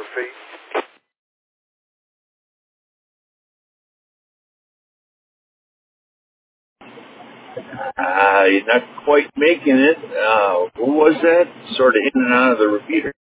feet. You're not quite making it. Who was that? Sort of in and out of the repeater.